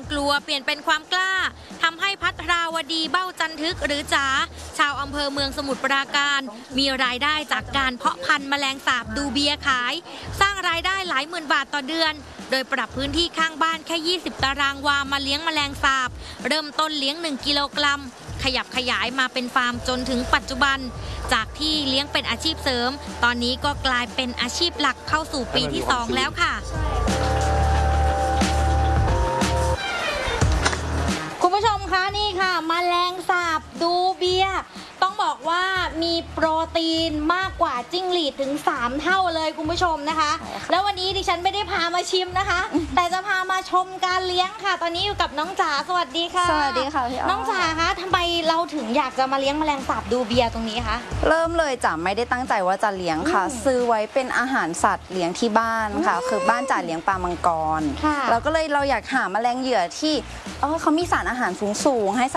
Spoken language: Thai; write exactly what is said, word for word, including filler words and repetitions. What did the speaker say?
กลัวเปลี่ยนเป็นความกล้าทำให้ภัทราวดีเบ้าจันทึกหรือจ๋าชาวอำเภอเมืองสมุทรปราการมีรายได้จากการเพาะพันธุ์แมลงสาบดูเบียขายสร้างรายได้หลายหมื่นบาทต่อเดือนโดยปรับพื้นที่ข้างบ้านแค่ยี่สิบตารางวามาเลี้ยงแมลงสาบเริ่มต้นเลี้ยงหนึ่งกิโลกรัมขยับขยายมาเป็นฟาร์มจนถึงปัจจุบันจากที่เลี้ยงเป็นอาชีพเสริมตอนนี้ก็กลายเป็นอาชีพหลักเข้าสู่ปีที่สองแล้วค่ะคุณผู้ชมคะนี่ค่ะแมลงสาบดูเบียต้องบอกว่ามีโปรตีนมากกว่าจิ้งหรีดถึงสามเท่าเลยคุณผู้ชมนะคะแล้ววันนี้ดิฉันไม่ได้พามาชิมนะคะแต่จะพามาชมการเลี้ยงค่ะตอนนี้อยู่กับน้องจ๋าสวัสดีค่ะสวัสดีค่ะพี่อ้อน้องจ๋าคะทำไมเราถึงอยากจะมาเลี้ยงแมลงสาบดูเบียตรงนี้คะเริ่มเลยจ๋าไม่ได้ตั้งใจว่าจะเลี้ยงค่ะซื้อไว้เป็นอาหารสัตว์เลี้ยงที่บ้านค่ะคือบ้านจ๋าเลี้ยงปลามังกรเราก็เลยเราอยากหาแมลงเหยื่อที่เออเขามีสารอาหารสูงๆให้